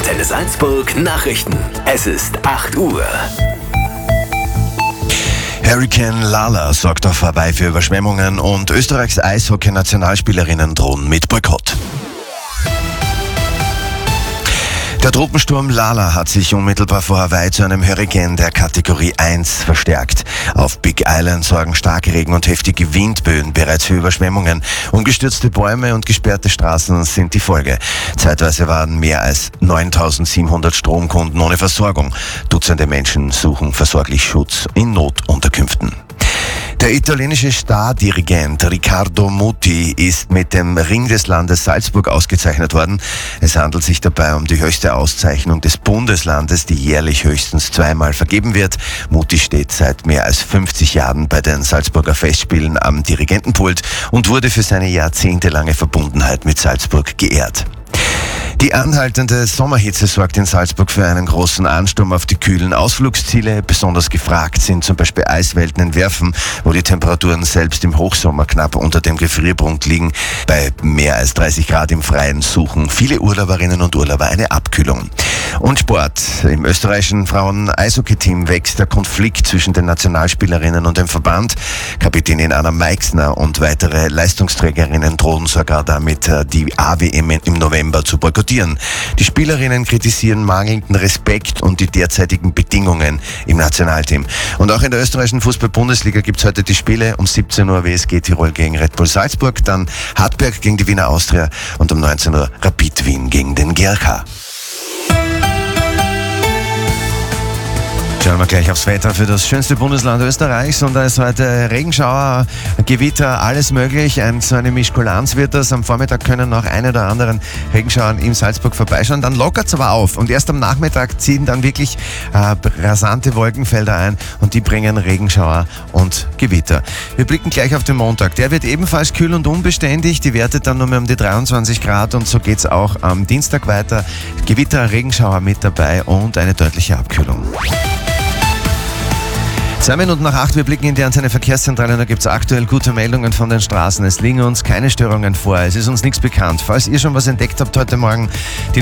Antenne Salzburg Nachrichten. Es ist 8 Uhr. Hurrikan Lala sorgt auf Hawaii für Überschwemmungen und Österreichs Eishockey-Nationalspielerinnen drohen mit Boykott. Der Tropensturm Lala hat sich unmittelbar vor Hawaii zu einem Hurrikan der Kategorie 1 verstärkt. Auf Big Island sorgen Starkregen und heftige Windböen bereits für Überschwemmungen. Umgestürzte Bäume und gesperrte Straßen sind die Folge. Zeitweise waren mehr als 9.700 Stromkunden ohne Versorgung. Dutzende Menschen suchen versorglich Schutz in Notunterkünften. Der italienische Stardirigent Riccardo Muti ist mit dem Ring des Landes Salzburg ausgezeichnet worden. Es handelt sich dabei um die höchste Auszeichnung des Bundeslandes, die jährlich höchstens zweimal vergeben wird. Muti steht seit mehr als 50 Jahren bei den Salzburger Festspielen am Dirigentenpult und wurde für seine jahrzehntelange Verbundenheit mit Salzburg geehrt. Die anhaltende Sommerhitze sorgt in Salzburg für einen großen Ansturm auf die kühlen Ausflugsziele. Besonders gefragt sind zum Beispiel Eiswelten in Werfen, wo die Temperaturen selbst im Hochsommer knapp unter dem Gefrierpunkt liegen. Bei mehr als 30 Grad im Freien suchen viele Urlauberinnen und Urlauber eine Abkühlung. Und Sport. Im österreichischen Frauen-Eishockey-Team wächst der Konflikt zwischen den Nationalspielerinnen und dem Verband. Kapitänin Anna Meixner und weitere Leistungsträgerinnen drohen sogar damit, die AWM im November zu boykottieren. Die Spielerinnen kritisieren mangelnden Respekt und die derzeitigen Bedingungen im Nationalteam. Und auch in der österreichischen Fußball-Bundesliga gibt es heute die Spiele. Um 17 Uhr WSG Tirol gegen Red Bull Salzburg, dann Hartberg gegen die Wiener Austria und um 19 Uhr Rapid Wien gegen den GRK. Schauen wir gleich aufs Wetter für das schönste Bundesland Österreichs. Und da ist heute Regenschauer, Gewitter, alles möglich. So eine Mischkulanz wird das. Am Vormittag können noch eine oder anderen Regenschauer in Salzburg vorbeischauen. Dann lockert es aber auf. Und erst am Nachmittag ziehen dann wirklich rasante Wolkenfelder ein. Und die bringen Regenschauer und Gewitter. Wir blicken gleich auf den Montag. Der wird ebenfalls kühl und unbeständig. Die Werte dann nur mehr um die 23 Grad. Und so geht es auch am Dienstag weiter. Gewitter, Regenschauer mit dabei und eine deutliche Abkühlung. 2 Minuten nach 8, wir blicken in die Antenne Verkehrszentrale und da gibt es aktuell gute Meldungen von den Straßen. Es liegen uns keine Störungen vor, es ist uns nichts bekannt. Falls ihr schon was entdeckt habt heute Morgen, die